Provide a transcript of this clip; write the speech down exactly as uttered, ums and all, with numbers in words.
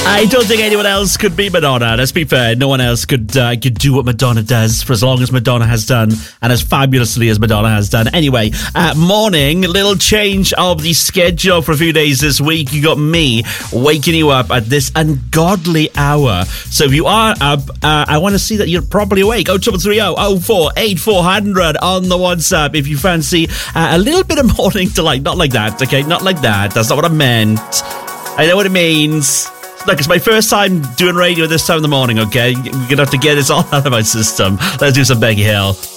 I don't think anyone else could be Madonna. Let's be fair, no one else could uh, could do what Madonna does for as long as Madonna has done and as fabulously as Madonna has done. Anyway, uh, morning, little change of the schedule for a few days this week. You got me waking you up at this ungodly hour. So if you are up, uh, I want to see that you're properly awake. oh three three oh, oh four eight four hundred on the WhatsApp if you fancy uh, a little bit of morning delight. Not like that, okay? Not like that. That's not what I meant. I know what it means. Look, it's my first time doing radio this time in the morning, okay? You're going to have to get this all out of my system. Let's do some Becky Hill.